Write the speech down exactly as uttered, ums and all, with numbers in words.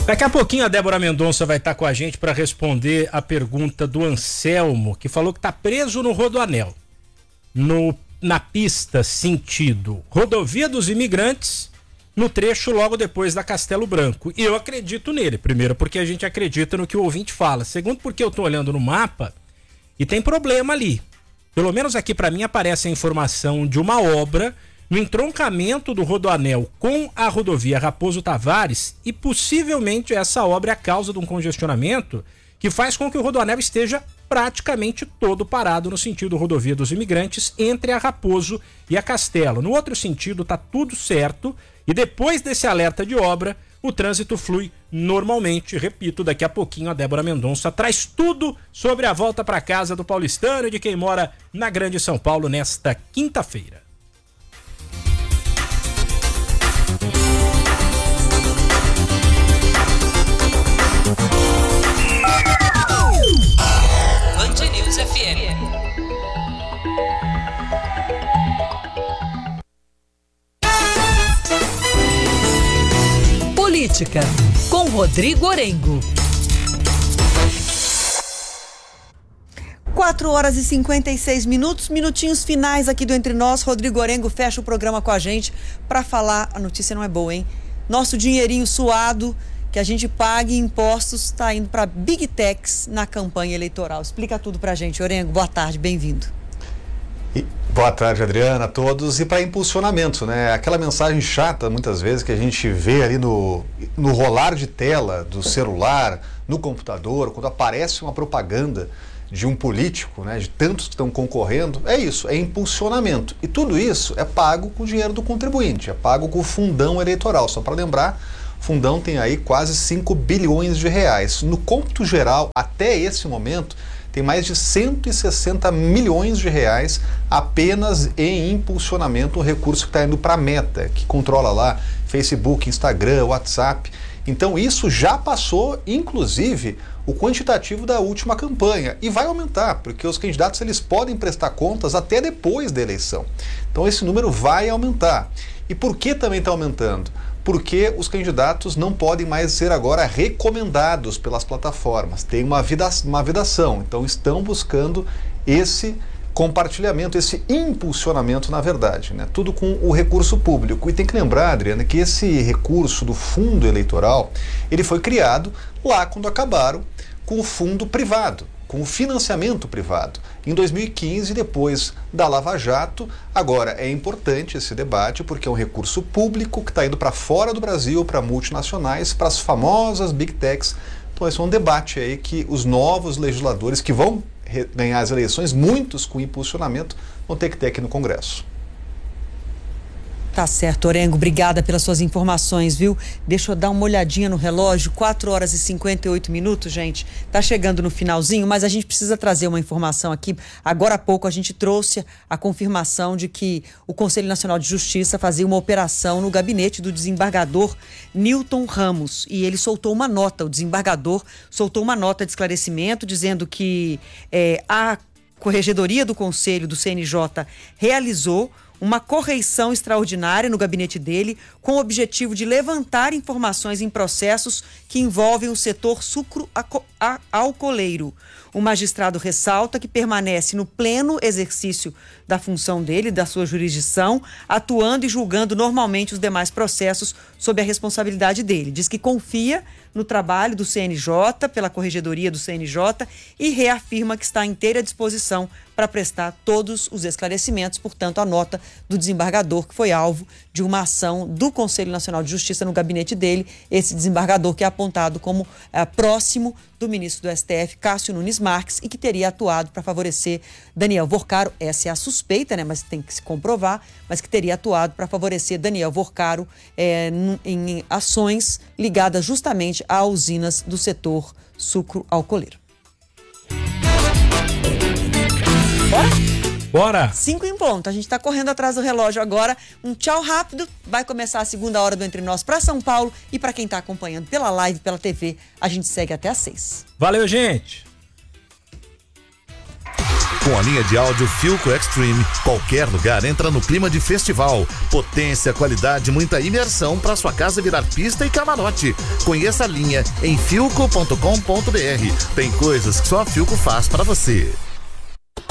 Daqui a pouquinho a Débora Mendonça vai estar com a gente para responder a pergunta do Anselmo, que falou que está preso no Rodoanel, no, na pista sentido Rodovia dos Imigrantes, no trecho logo depois da Castelo Branco. E eu acredito nele, primeiro porque a gente acredita no que o ouvinte fala, segundo porque eu estou olhando no mapa e tem problema ali. Pelo menos aqui para mim aparece a informação de uma obra no entroncamento do Rodoanel com a rodovia Raposo Tavares, e possivelmente essa obra é a causa de um congestionamento que faz com que o Rodoanel esteja praticamente todo parado no sentido rodovia dos Imigrantes entre a Raposo e a Castelo. No outro sentido tá tudo certo e depois desse alerta de obra o trânsito flui normalmente. Repito, daqui a pouquinho a Débora Mendonça traz tudo sobre a volta para casa do paulistano e de quem mora na Grande São Paulo nesta quinta-feira. Band News F M. Política, com Rodrigo Orengo. quatro horas e cinquenta e seis minutos, minutinhos finais aqui do Entre Nós. Rodrigo Orengo fecha o programa com a gente para falar. A notícia não é boa, hein? Nosso dinheirinho suado que a gente paga em impostos está indo para Big Techs na campanha eleitoral. Explica tudo para a gente, Orengo. Boa tarde, bem-vindo. E, boa tarde, Adriana, a todos. E para impulsionamento, né? Aquela mensagem chata, muitas vezes, que a gente vê ali no, no rolar de tela do celular, no computador, quando aparece uma propaganda de um político, né, de tantos que estão concorrendo, é isso, é impulsionamento. E tudo isso é pago com o dinheiro do contribuinte, é pago com o fundão eleitoral. Só para lembrar, o fundão tem aí quase cinco bilhões de reais. No cômputo geral, até esse momento, tem mais de cento e sessenta milhões de reais apenas em impulsionamento, um recurso que está indo para a Meta, que controla lá Facebook, Instagram, WhatsApp. Então isso já passou, inclusive, o quantitativo da última campanha e vai aumentar, porque os candidatos eles podem prestar contas até depois da eleição. Então esse número vai aumentar. E por que também está aumentando? Porque os candidatos não podem mais ser agora recomendados pelas plataformas. Tem uma, vida, uma vedação, então estão buscando esse compartilhamento, esse impulsionamento, na verdade, né? Tudo com o recurso público. E tem que lembrar, Adriana, que esse recurso do fundo eleitoral, ele foi criado lá quando acabaram com o fundo privado, com o financiamento privado. Em dois mil e quinze, depois da Lava Jato, agora é importante esse debate porque é um recurso público que está indo para fora do Brasil, para multinacionais, para as famosas Big Techs. Então esse é um debate aí que os novos legisladores que vão ganhar as eleições, muitos com impulsionamento, vão ter que ter aqui no Congresso. Tá certo, Orengo, obrigada pelas suas informações, viu? Deixa eu dar uma olhadinha no relógio, quatro horas e cinquenta e oito minutos, gente. Tá chegando no finalzinho, mas a gente precisa trazer uma informação aqui. Agora há pouco a gente trouxe a confirmação de que o Conselho Nacional de Justiça fazia uma operação no gabinete do desembargador Newton Ramos. E ele soltou uma nota, o desembargador soltou uma nota de esclarecimento dizendo que é, a Corregedoria do Conselho do C N J realizou uma correição extraordinária no gabinete dele com o objetivo de levantar informações em processos que envolvem o setor sucro-alcooleiro. O magistrado ressalta que permanece no pleno exercício da função dele, da sua jurisdição, atuando e julgando normalmente os demais processos sob a responsabilidade dele. Diz que confia no trabalho do C N J, pela Corregedoria do C N J, e reafirma que está à inteira disposição para prestar todos os esclarecimentos. Portanto, a nota do desembargador que foi alvo de uma ação do Conselho Nacional de Justiça no gabinete dele, esse desembargador que é apontado como é, próximo do ministro do S T F, Cássio Nunes Marques, e que teria atuado para favorecer Daniel Vorcaro, essa é a suspeita, né, mas tem que se comprovar, mas que teria atuado para favorecer Daniel Vorcaro é, em ações ligadas justamente a usinas do setor sucro-alcooleiro. Bora? Bora! Cinco em ponto. A gente tá correndo atrás do relógio agora. Um tchau rápido. Vai começar a segunda hora do Entre Nós para São Paulo. E para quem tá acompanhando pela live, pela T V, a gente segue até às seis. Valeu, gente! Com a linha de áudio Philco Extreme, qualquer lugar entra no clima de festival. Potência, qualidade, muita imersão para sua casa virar pista e camarote. Conheça a linha em philco ponto com ponto br. Tem coisas que só a Philco faz para você.